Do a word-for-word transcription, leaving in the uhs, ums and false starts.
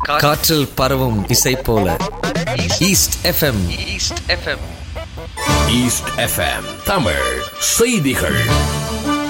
காற்றில் பரவும் இசை போல east FM. East FM. East FM Tamil செய்திகள்.